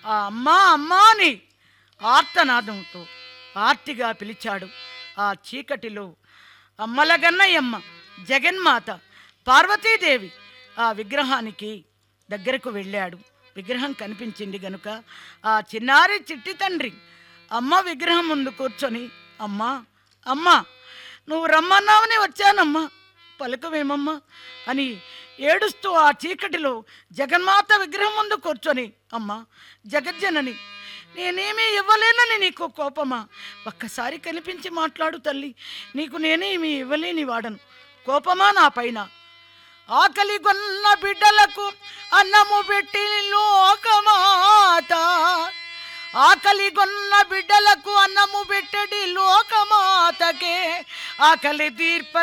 ఆ అమ్మా అమ్మా అని ఆర్తనాదంతో ఆర్తిగా పిలిచాడు. ఆ చీకటిలో అమ్మలగన్నయమ్మ జగన్మాత పార్వతీదేవి ఆ విగ్రహానికి దగ్గరకు వెళ్ళాడు. విగ్రహం కనిపించింది గనుక ఆ చిన్నారి చిట్టి తండ్రి అమ్మ విగ్రహం ముందు కూర్చొని, అమ్మా అమ్మా నువ్వు రమ్మన్నావని వచ్చానమ్మా, పలుకవేమమ్మా అని ఏడుస్తూ ఆ చీకటిలో జగన్మాత విగ్రహం ముందు కూర్చొని, అమ్మా జగజ్జనని నేనేమీ ఇవ్వలేనని నీకు కోపమా? ఒక్కసారి కనిపించి మాట్లాడు తల్లి, నీకు నేనేమీ ఇవ్వలేని వాడను, కోపమా నా పైన? ఆకలి గొన్న బిడ్డలకు అన్నము పెట్టి లోకమాత, ఆకలి గొన్న బిడ్డలకు అన్నము పెట్టడి లోకమాతకే ఆకలి తీర్ప